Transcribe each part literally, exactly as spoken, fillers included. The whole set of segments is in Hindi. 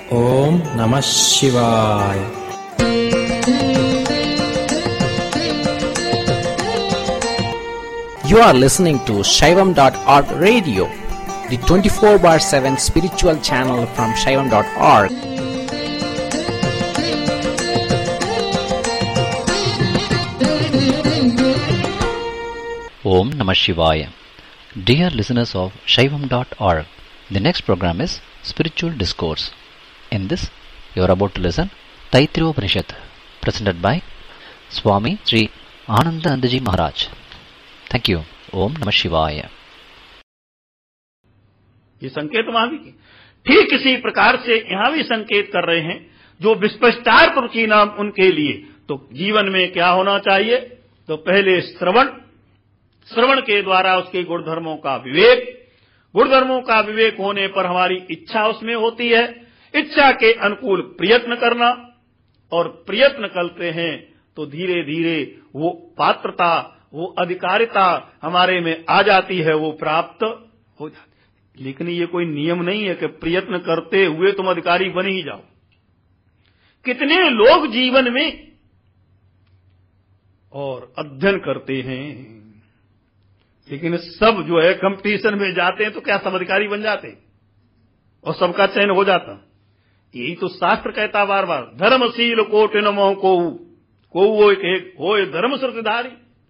ओम नमः शिवाय। You are listening to Shaivam dot org radio, the twenty-four bar seven spiritual channel from Shaivam dot org. Om Namah Shivaya. Dear listeners of Shaivam dot org, the next program is Spiritual Discourse. In this, you are about to listen Taittiriya Upanishad, presented by Swami Sri Anandanandaji Maharaj. Thank you. Om Namah Shivaya. ये संकेत वहां भी ठीक इसी प्रकार से यहां भी संकेत कर रहे हैं जो विस्पष्टार्थ रुचि नाम उनके लिए। तो जीवन में क्या होना चाहिए? तो पहले श्रवण, श्रवण के द्वारा उसके गुणधर्मों का विवेक, गुणधर्मों का विवेक होने पर हमारी इच्छा उसमें होती है, इच्छा के अनुकूल प्रयत्न करना, और प्रयत्न करते हैं तो धीरे धीरे वो पात्रता, वो अधिकारिता हमारे में आ जाती है, वो प्राप्त हो जाती है। लेकिन ये कोई नियम नहीं है कि प्रयत्न करते हुए तुम अधिकारी बन ही जाओ। कितने लोग जीवन में और अध्ययन करते हैं, लेकिन सब जो है कंपटीशन में जाते हैं तो क्या सब अधिकारी बन जाते हैं और सबका चयन हो जाता? यही तो शास्त्र कहता बार बार, धर्मशील कोटिन मोह को को वो एक हो धर्म श्रुतिधारी।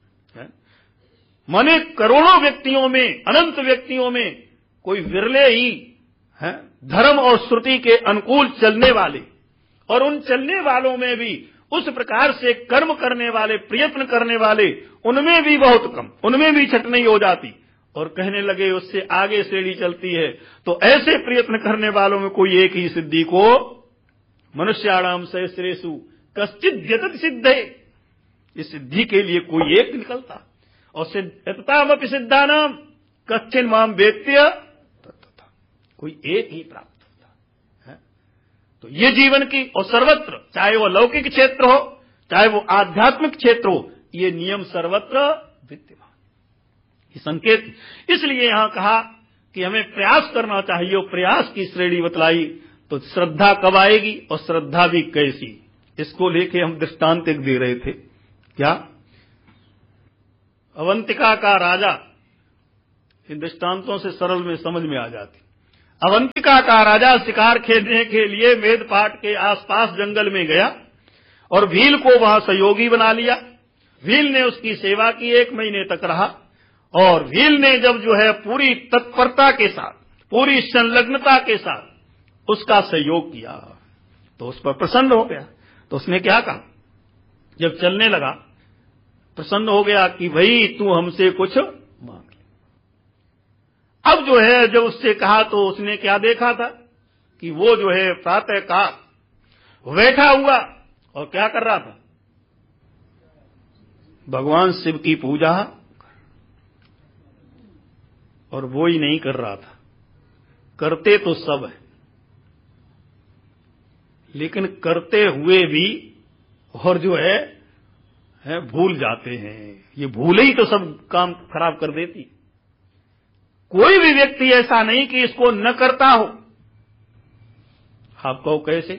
माने करोड़ों व्यक्तियों में, अनंत व्यक्तियों में कोई विरले ही है धर्म और श्रुति के अनुकूल चलने वाले, और उन चलने वालों में भी उस प्रकार से कर्म करने वाले, प्रयत्न करने वाले, उनमें भी बहुत कम, उनमें भी छट नहीं हो जाती। और कहने लगे उससे आगे सीढ़ी चलती है। तो ऐसे प्रयत्न करने वालों में कोई एक ही सिद्धि को, मनुष्याणाम सहस्रेषु कश्चित् व्यतत सिद्धे, इस सिद्धि के लिए कोई एक निकलता। और सिद्धतामपि सिद्धानाम कश्चिन् माम वेत्य तत्तथा, कोई एक ही प्राप्त होता है। तो ये जीवन की, और सर्वत्र, चाहे वो लौकिक क्षेत्र हो, चाहे वो आध्यात्मिक क्षेत्र हो, ये नियम सर्वत्र विद्यमान। ये संकेत इसलिए यहां कहा कि हमें प्रयास करना चाहिए, और प्रयास की श्रेणी बतलाई। तो श्रद्धा कब आएगी और श्रद्धा भी कैसी, इसको लेके हम दृष्टांत एक दे रहे थे। क्या? अवंतिका का राजा, इन दृष्टांतों से सरल में समझ में आ जाती। अवंतिका का राजा शिकार खेलने के लिए मेदपाट के आसपास जंगल में गया और भील को वहां सहयोगी बना लिया। भील ने उसकी सेवा की, एक महीने तक रहा, और भील ने जब जो है पूरी तत्परता के साथ, पूरी संलग्नता के साथ उसका सहयोग किया तो उस पर प्रसन्न हो गया। तो उसने क्या कहा, जब चलने लगा प्रसन्न हो गया कि भाई तू हमसे कुछ मांग ले। अब जो है जब उससे कहा तो उसने क्या देखा था कि वो जो है प्रातः काल बैठा हुआ और क्या कर रहा था, भगवान शिव की पूजा, और वो ही नहीं कर रहा था। करते तो सब है, लेकिन करते हुए भी और जो है, है भूल जाते हैं। ये भूल ही तो सब काम खराब कर देती। कोई भी व्यक्ति ऐसा नहीं कि इसको न करता हो। आप कहो कैसे?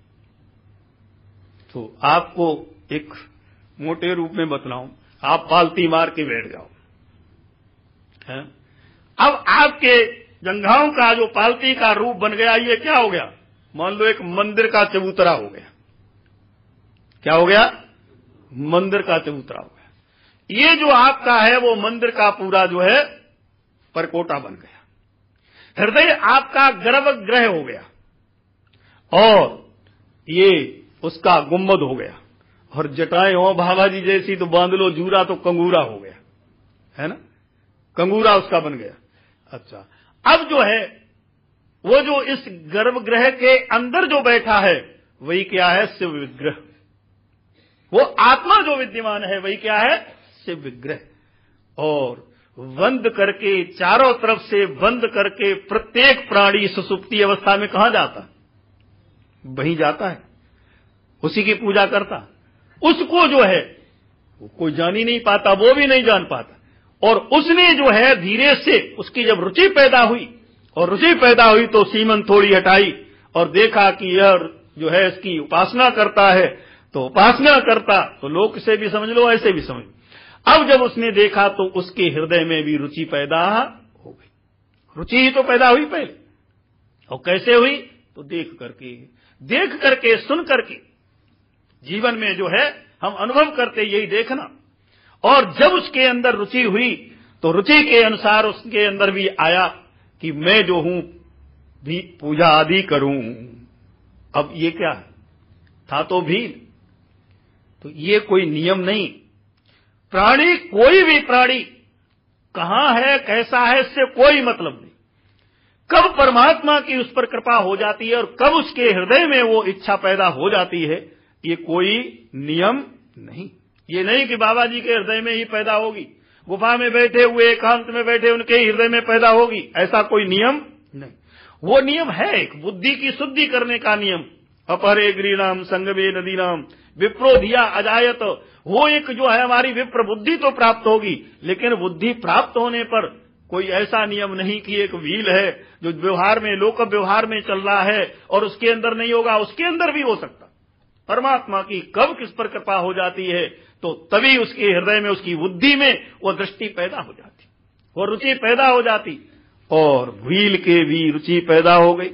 तो आपको एक मोटे रूप में बतलाऊं, आप पालती मार के बैठ जाओ, है? अब आपके जंघाओं का जो पालती का रूप बन गया, ये क्या हो गया? मान लो एक मंदिर का चबूतरा हो गया। क्या हो गया? मंदिर का चबूतरा हो गया। ये जो आपका है वो मंदिर का पूरा जो है परकोटा बन गया। हृदय आपका गर्भगृह हो गया, और ये उसका गुम्बद हो गया, और जटाएं हो भाभाजी जैसी तो बांध लो जूरा तो कंगूरा हो गया, है ना? कंगूरा उसका बन गया। अच्छा, अब जो है वो जो इस गर्भगृह के अंदर जो बैठा है वही क्या है? शिव विग्रह। वो आत्मा जो विद्यमान है वही क्या है? शिव विग्रह। और बंद करके, चारों तरफ से बंद करके प्रत्येक प्राणी सुसुप्ति अवस्था में कहां जाता है? वहीं जाता है, उसी की पूजा करता। उसको जो है वो कोई जान ही नहीं पाता, वो भी नहीं जान पाता। और उसने जो है धीरे से उसकी जब रुचि पैदा हुई, और रुचि पैदा हुई तो सीमन थोड़ी हटाई और देखा कि यह जो है इसकी उपासना करता है, तो उपासना करता तो लोक से भी समझ लो, ऐसे भी समझ लो। अब जब उसने देखा तो उसके हृदय में भी रुचि पैदा हो गई। रुचि ही तो पैदा हुई पहले, और कैसे हुई? तो देख करके, देख करके, सुन करके। जीवन में जो है हम अनुभव करते यही देखना। और जब उसके अंदर रुचि हुई तो रुचि के अनुसार उसके अंदर भी आया कि मैं जो हूं भी पूजा आदि करूं। अब ये क्या है? था तो भील, तो ये कोई नियम नहीं। प्राणी, कोई भी प्राणी कहां है, कैसा है, इससे कोई मतलब नहीं। कब परमात्मा की उस पर कृपा हो जाती है और कब उसके हृदय में वो इच्छा पैदा हो जाती है, ये कोई नियम नहीं। ये नहीं कि बाबा जी के हृदय में ही पैदा होगी, गुफा में बैठे हुए, एकांत में बैठे उनके हृदय में पैदा होगी, ऐसा कोई नियम नहीं। वो नियम है एक बुद्धि की शुद्धि करने का नियम। अपहरे गिरीनाम संगमे नदीनाम विप्रो धिया अजायत। वो एक जो है हमारी विप्र बुद्धि तो प्राप्त होगी, लेकिन बुद्धि प्राप्त होने पर कोई ऐसा नियम नहीं कि एक व्हील है जो व्यवहार में, लोक व्यवहार में चल रहा है और उसके अंदर नहीं होगा, उसके अंदर भी हो सकता। परमात्मा की कब किस पर कृपा हो जाती है तो तभी उसके हृदय में, उसकी बुद्धि में वो दृष्टि पैदा हो जाती, वो रुचि पैदा हो जाती। और व्हील के भी रुचि पैदा हो गई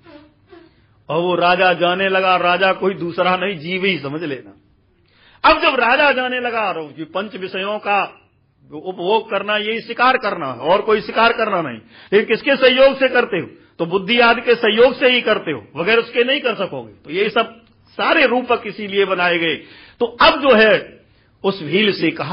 और वो राजा जाने लगा। राजा कोई दूसरा नहीं, जीव ही समझ लेना। अब जब राजा जाने लगा, और पंच विषयों का उपभोग करना, यही शिकार करना है और कोई शिकार करना नहीं। लेकिन किसके सहयोग से करते हो? तो बुद्धि आदि के सहयोग से ही करते हो, बगैर उसके नहीं कर सकोगे। तो ये सब सारे रूपक इसीलिए बनाए गए। तो अब जो है उस भील से कहा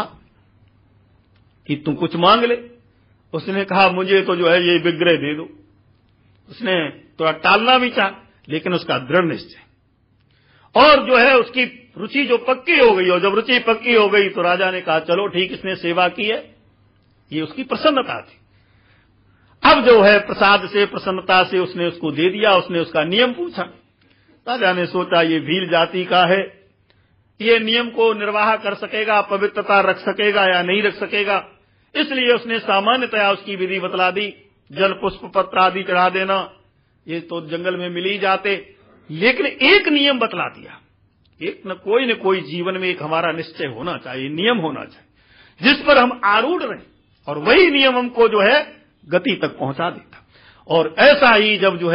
कि तुम कुछ मांग ले। उसने कहा मुझे तो जो है ये विग्रह दे दो। उसने थोड़ा टालना भी चाहा, लेकिन उसका दृढ़ निश्चय और जो है उसकी रुचि जो पक्की हो गई। और जब रुचि पक्की हो गई तो राजा ने कहा चलो ठीक, इसने सेवा की है, ये उसकी प्रसन्नता थी। अब जो है प्रसाद से, प्रसन्नता से उसने उसको दे दिया। उसने उसका नियम पूछा। राजा ने सोचा ये भील जाति का है, ये नियम को निर्वाह कर सकेगा, पवित्रता रख सकेगा या नहीं रख सकेगा। इसलिए उसने सामान्यतया उसकी विधि बतला दी। जल पुष्प पत्र आदि चढ़ा देना, ये तो जंगल में मिल ही जाते, लेकिन एक नियम बतला दिया। एक न कोई न कोई जीवन में एक हमारा निश्चय होना चाहिए, नियम होना चाहिए जिस पर हम आरूढ़ रहें, और वही नियम हमको जो है गति तक पहुंचा देता। और ऐसा ही जब जो है